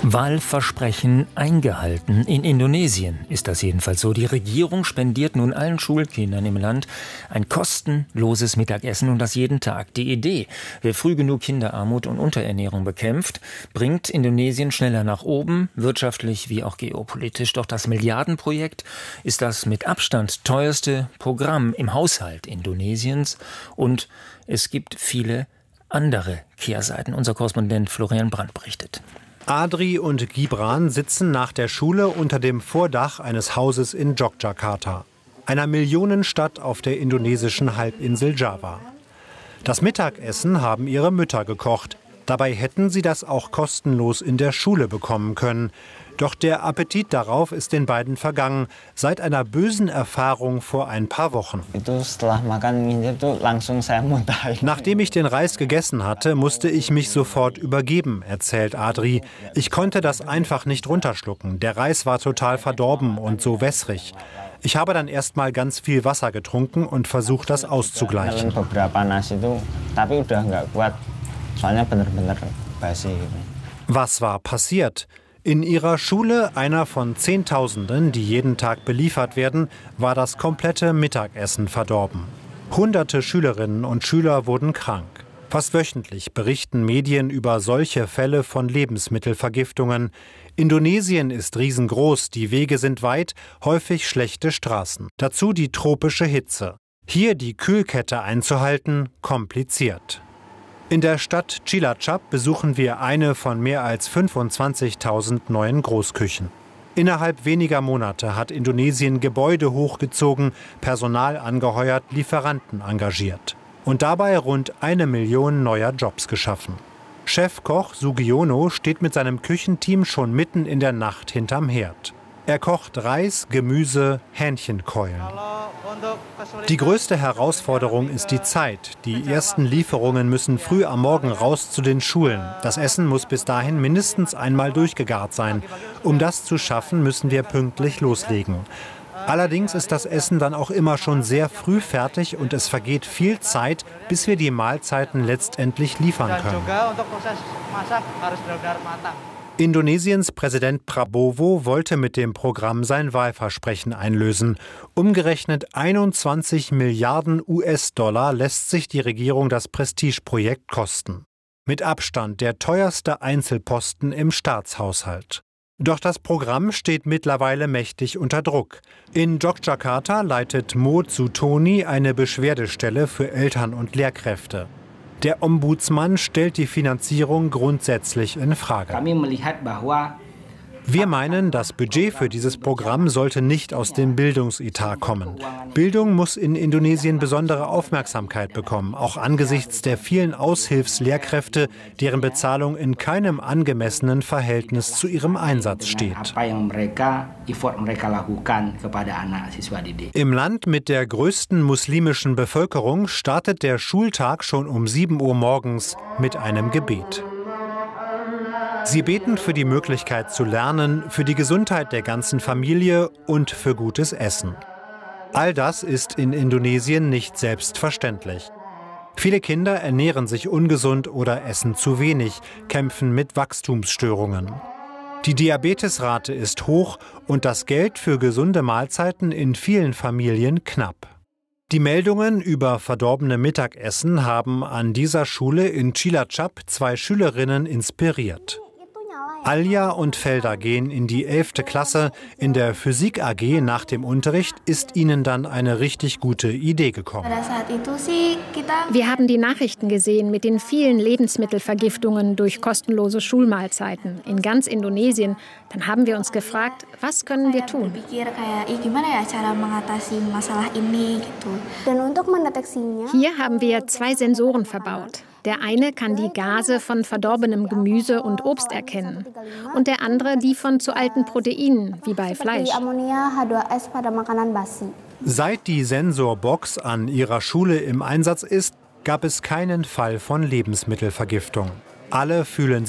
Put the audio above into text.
Wahlversprechen eingehalten. In Indonesien ist das jedenfalls so. Die Regierung spendiert nun allen Schulkindern im Land ein kostenloses Mittagessen und das jeden Tag. Die Idee, wer früh genug Kinderarmut und Unterernährung bekämpft, bringt Indonesien schneller nach oben, wirtschaftlich wie auch geopolitisch. Doch das Milliardenprojekt ist das mit Abstand teuerste Programm im Haushalt Indonesiens und es gibt viele andere Kehrseiten. Unser Korrespondent Florian Brandt berichtet. Adri und Gibran sitzen nach der Schule unter dem Vordach eines Hauses in Yogyakarta, einer Millionenstadt auf der indonesischen Halbinsel Java. Das Mittagessen haben ihre Mütter gekocht. Dabei hätten sie das auch kostenlos in der Schule bekommen können. Doch der Appetit darauf ist den beiden vergangen, seit einer bösen Erfahrung vor ein paar Wochen. Nachdem ich den Reis gegessen hatte, musste ich mich sofort übergeben, erzählt Adri. Ich konnte das einfach nicht runterschlucken. Der Reis war total verdorben und so wässrig. Ich habe dann erst mal ganz viel Wasser getrunken und versucht, das auszugleichen. Was war passiert? In ihrer Schule, einer von Zehntausenden, die jeden Tag beliefert werden, war das komplette Mittagessen verdorben. Hunderte Schülerinnen und Schüler wurden krank. Fast wöchentlich berichten Medien über solche Fälle von Lebensmittelvergiftungen. Indonesien ist riesengroß, die Wege sind weit, häufig schlechte Straßen. Dazu die tropische Hitze. Hier die Kühlkette einzuhalten, kompliziert. In der Stadt Cilacap besuchen wir eine von mehr als 25.000 neuen Großküchen. Innerhalb weniger Monate hat Indonesien Gebäude hochgezogen, Personal angeheuert, Lieferanten engagiert. Und dabei rund 1 Million neuer Jobs geschaffen. Chefkoch Sugiono steht mit seinem Küchenteam schon mitten in der Nacht hinterm Herd. Er kocht Reis, Gemüse, Hähnchenkeulen. Die größte Herausforderung ist die Zeit. Die ersten Lieferungen müssen früh am Morgen raus zu den Schulen. Das Essen muss bis dahin mindestens einmal durchgegart sein. Um das zu schaffen, müssen wir pünktlich loslegen. Allerdings ist das Essen dann auch immer schon sehr früh fertig und es vergeht viel Zeit, bis wir die Mahlzeiten letztendlich liefern können. Indonesiens Präsident Prabowo wollte mit dem Programm sein Wahlversprechen einlösen. Umgerechnet 21 Milliarden US-Dollar lässt sich die Regierung das Prestigeprojekt kosten. Mit Abstand der teuerste Einzelposten im Staatshaushalt. Doch das Programm steht mittlerweile mächtig unter Druck. In Yogyakarta leitet Mo Zutoni eine Beschwerdestelle für Eltern und Lehrkräfte. Der Ombudsmann stellt die Finanzierung grundsätzlich in Frage. Wir meinen, das Budget für dieses Programm sollte nicht aus dem Bildungsetat kommen. Bildung muss in Indonesien besondere Aufmerksamkeit bekommen, auch angesichts der vielen Aushilfslehrkräfte, deren Bezahlung in keinem angemessenen Verhältnis zu ihrem Einsatz steht. Im Land mit der größten muslimischen Bevölkerung startet der Schultag schon um 7 Uhr morgens mit einem Gebet. Sie beten für die Möglichkeit zu lernen, für die Gesundheit der ganzen Familie und für gutes Essen. All das ist in Indonesien nicht selbstverständlich. Viele Kinder ernähren sich ungesund oder essen zu wenig, kämpfen mit Wachstumsstörungen. Die Diabetesrate ist hoch und das Geld für gesunde Mahlzeiten in vielen Familien knapp. Die Meldungen über verdorbene Mittagessen haben an dieser Schule in Cilacap 2 Schülerinnen inspiriert. Alja und Felda gehen in die 11. Klasse. In der Physik AG nach dem Unterricht ist ihnen dann eine richtig gute Idee gekommen. Wir haben die Nachrichten gesehen mit den vielen Lebensmittelvergiftungen durch kostenlose Schulmahlzeiten in ganz Indonesien. Dann haben wir uns gefragt, was können wir tun? Hier haben wir 2 Sensoren verbaut. Der eine kann die Gase von verdorbenem Gemüse und Obst erkennen und der andere die von zu alten Proteinen, wie bei Fleisch. Seit die Sensorbox an ihrer Schule im Einsatz ist, gab es keinen Fall von Lebensmittelvergiftung. Alle fühlen